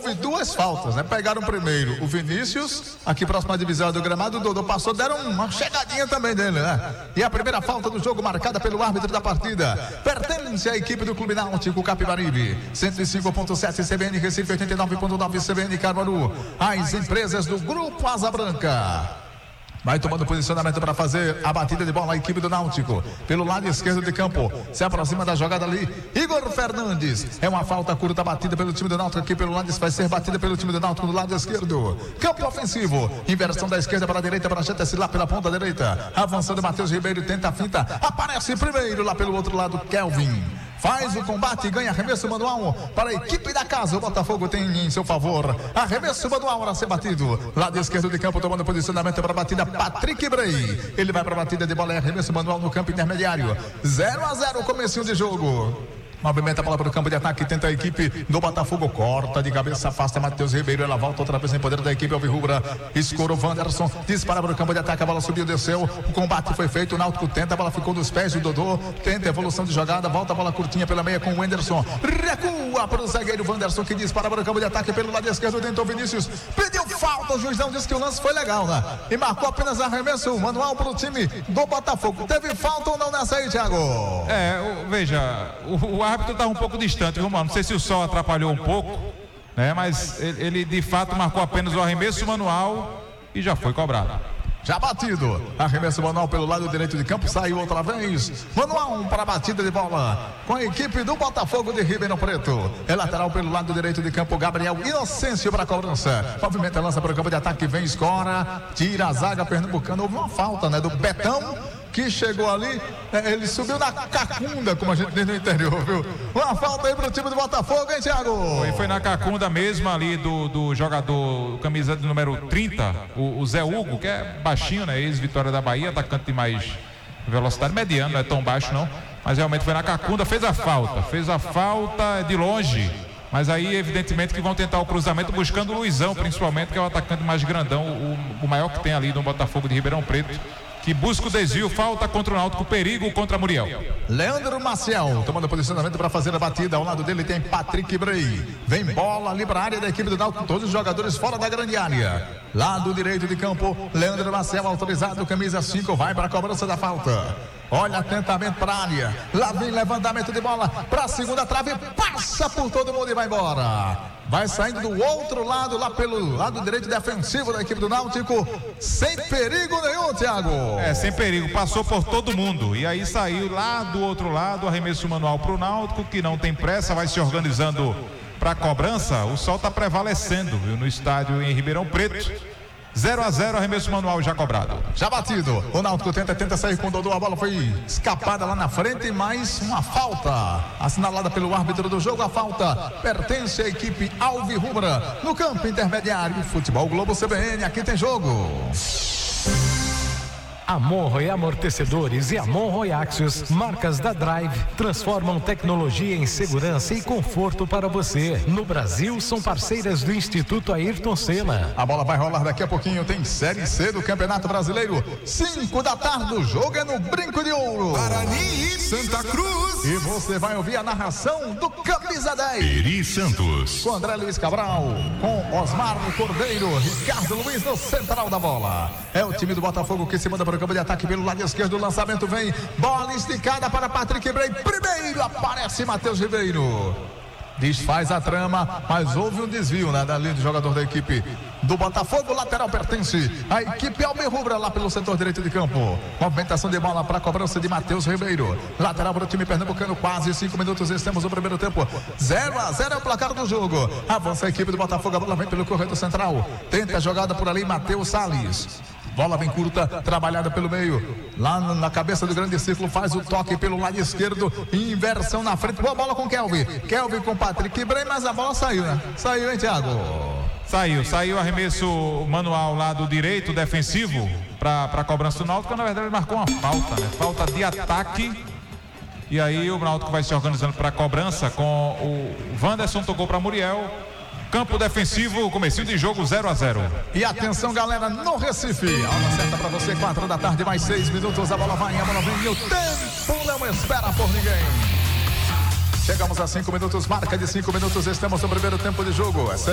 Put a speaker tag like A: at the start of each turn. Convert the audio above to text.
A: houve duas faltas, né? Pegaram primeiro o Vinícius, aqui próximo à divisão do gramado, o Dodô passou, deram uma chegadinha também dele, né? E a primeira falta do jogo marcada pelo árbitro da partida pertence à equipe do Clube Náutico Capibaribe. 105.7 CBN Recife, 89.9 CBN Caruaru. As empresas do Grupo Asa Branca. Vai tomando posicionamento para fazer a batida de bola a equipe do Náutico. Pelo lado esquerdo de campo. Se aproxima da jogada ali. Igor Fernandes. É uma falta curta batida pelo time do Náutico. Aqui pelo lado vai ser batida pelo time do Náutico do lado esquerdo. Campo ofensivo. Inversão da esquerda para a direita. Para a gente lá pela ponta direita. Avançando Matheus Ribeiro. Tenta a finta. Aparece primeiro lá pelo outro lado. Kelvin. Faz o combate e ganha arremesso manual para a equipe da casa. O Botafogo tem em seu favor arremesso manual para ser batido. Lado esquerdo de campo tomando posicionamento para a batida Patrick Bray. Ele vai para a batida de bola e arremesso manual no campo intermediário. 0-0 comecinho de jogo. Movimenta a bola para o campo de ataque, tenta a equipe do Botafogo, corta de cabeça, afasta Matheus Ribeiro, ela volta outra vez em poder da equipe alvirrubra, escura o Wanderson, dispara para o campo de ataque, a bola subiu, desceu, o combate foi feito, o Náutico tenta, a bola ficou nos pés do Dodô, tenta a evolução de jogada, volta a bola curtinha pela meia com o Wenderson, recua para o zagueiro Wanderson que dispara para o campo de ataque pelo lado esquerdo, tentou Vinícius, pediu falta, o juiz não disse que o lance foi legal, né? E marcou apenas arremesso manual para o time do Botafogo. Teve falta ou não nessa aí, Thiago?
B: Veja, o árbitro estava um pouco distante, viu, mano? Não sei se o sol atrapalhou um pouco, né? Mas ele de fato marcou apenas o arremesso manual e já foi cobrado.
A: Já batido, arremesso manual pelo lado direito de campo, saiu outra vez, manual para a batida de bola com a equipe do Botafogo de Ribeirão Preto. É lateral pelo lado direito de campo, Gabriel Inocêncio para a cobrança, movimenta, lança para o campo de ataque, vem, escora, tira a zaga pernambucana. Houve uma falta, né, do Betão, que chegou ali, ele subiu na cacunda, como a gente diz no interior, viu? Uma falta aí pro time do Botafogo, hein, Thiago?
B: Foi na cacunda mesmo ali do jogador, camisa de número 30, o Zé Hugo, que é baixinho, né? Ex-Vitória da Bahia, atacante de mais velocidade, mediano, não é tão baixo não, mas realmente foi na cacunda, fez a falta de longe. Mas aí, evidentemente, que vão tentar o cruzamento buscando o Luizão, principalmente, que é o atacante mais grandão, o maior que tem ali no Botafogo de Ribeirão Preto, que busca o desvio, falta contra o Náutico, perigo contra Muriel.
A: Leandro Maciel tomando posicionamento para fazer a batida. Ao lado dele tem Patrick Bray. Vem bola ali para a área da equipe do Náutico, todos os jogadores fora da grande área. Lado direito de campo, Leandro Maciel autorizado, camisa 5, vai para a cobrança da falta. Olha atentamente para a área. Lá vem levantamento de bola para a segunda trave, passa por todo mundo e vai embora. Vai saindo do outro lado, lá pelo lado direito defensivo da equipe do Náutico, sem perigo nenhum, Thiago.
B: Sem perigo, passou por todo mundo e aí saiu lá do outro lado, arremesso manual para o Náutico, que não tem pressa, vai se organizando para a cobrança. O sol está prevalecendo, viu, no estádio em Ribeirão Preto. 0-0, arremesso manual já cobrado.
A: Já batido, o Náutico tenta sair com o Dodô, a bola foi escapada lá na frente, mais uma falta assinalada pelo árbitro do jogo. A falta pertence à equipe alvirrubra no campo intermediário. Futebol Globo CBN, aqui tem jogo.
C: Monroe Amortecedores e Monroe Axios, marcas da Drive, transformam tecnologia em segurança e conforto para você. No Brasil, são parceiras do Instituto Ayrton Senna.
A: A bola vai rolar daqui a pouquinho, tem Série C do Campeonato Brasileiro, 5 da tarde, o jogo é no Brinco de Ouro,
D: Guarani e Santa Cruz.
A: E você vai ouvir a narração do Camisa 10,
D: Eri Santos,
A: com André Luiz Cabral, com Osmar Cordeiro, Ricardo Luiz no central da bola. É o time do Botafogo que se manda para o campo de ataque pelo lado esquerdo, o lançamento vem, bola esticada para Patrick Bray, primeiro aparece Matheus Ribeiro, desfaz a trama, mas houve um desvio, né, dali do jogador da equipe do Botafogo. Lateral pertence à equipe alvirrubra lá pelo setor direito de campo. Movimentação de bola para a cobrança de Matheus Ribeiro, lateral para o time pernambucano. Quase 5 minutos estamos no primeiro tempo, 0-0 é o placar do jogo. Avança a equipe do Botafogo, a bola vem pelo corredor central, tenta a jogada por ali Matheus Salles. Bola vem curta, trabalhada pelo meio, lá na cabeça do grande círculo, faz o toque pelo lado esquerdo, inversão na frente, boa bola com Kelvin com Patrick Bray, mas a bola saiu, né? Saiu, hein, Thiago?
B: Saiu arremesso manual lá do direito defensivo para a cobrança do Náutico. Na verdade ele marcou uma falta, né? Falta de ataque. E aí o Náutico vai se organizando para a cobrança, com o Wanderson tocou para Muriel. Campo defensivo, comecinho de jogo, 0-0.
A: E atenção, galera, no Recife, a hora certa para você, 4 da tarde, mais 6 minutos, a bola vai, a bola vem, e o tempo não espera por ninguém. Chegamos a 5 minutos, marca de 5 minutos, estamos no primeiro tempo de jogo.